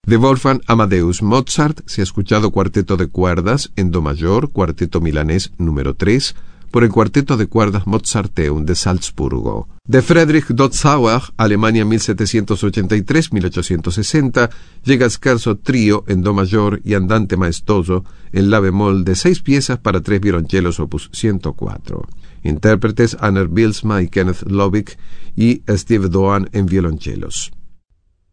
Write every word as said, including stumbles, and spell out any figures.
De Wolfgang Amadeus Mozart se ha escuchado Cuarteto de cuerdas en do mayor, Cuarteto milanés número tres, por el Cuarteto de cuerdas Mozarteum de Salzburgo. De Friedrich Dotzauer, Alemania mil setecientos ochenta y tres a mil ochocientos sesenta, llega Scherzo Trío en do mayor y Andante maestoso en la bemol de seis piezas para tres violonchelos opus ciento cuatro. Intérpretes Anner Bylsma y Kenneth Lovick y Steve Doan en violonchelos.